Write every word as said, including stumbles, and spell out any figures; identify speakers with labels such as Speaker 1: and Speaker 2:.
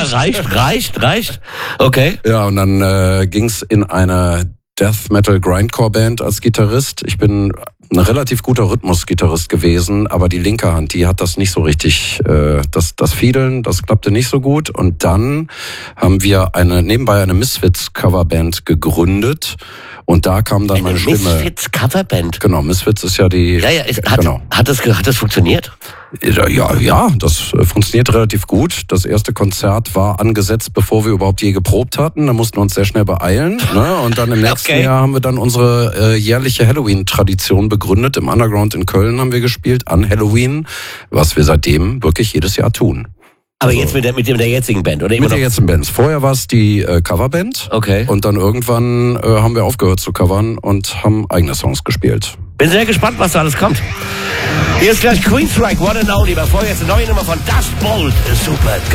Speaker 1: reicht, reicht, reicht. Okay.
Speaker 2: Ja, und dann äh, ging's in eine Death Metal Grindcore Band als Gitarrist. Ich bin ein relativ guter Rhythmusgitarrist gewesen, aber die linke Hand, die hat das nicht so richtig, äh, das, das Fiedeln, das klappte nicht so gut. Und dann haben wir eine nebenbei eine Misfits-Coverband gegründet. Und da kam dann
Speaker 1: eine
Speaker 2: meine Stimme.
Speaker 1: Misfits Coverband.
Speaker 2: Genau, Misfits ist ja die.
Speaker 1: Ja, ja, ist, hat,
Speaker 2: genau.
Speaker 1: hat, das, hat das funktioniert?
Speaker 2: Ja, ja, das funktioniert relativ gut. Das erste Konzert war angesetzt, bevor wir überhaupt je geprobt hatten. Da mussten wir uns sehr schnell beeilen. Ne? Und dann im nächsten
Speaker 1: Okay.
Speaker 2: Jahr haben wir dann unsere äh, jährliche Halloween-Tradition begründet. Im Underground in Köln haben wir gespielt an Halloween, was wir seitdem wirklich jedes Jahr tun.
Speaker 1: Aber also, jetzt mit der, mit der jetzigen Band, oder? Immer
Speaker 2: mit
Speaker 1: noch?
Speaker 2: der jetzigen Band. Vorher war es die äh, Coverband.
Speaker 1: Okay.
Speaker 2: Und dann irgendwann äh, haben wir aufgehört zu covern und haben eigene Songs gespielt.
Speaker 1: Bin sehr gespannt, was da alles kommt. Hier ist gleich Queenstrike, One and Only. Bevor jetzt eine neue Nummer von Dust Bolt. Super.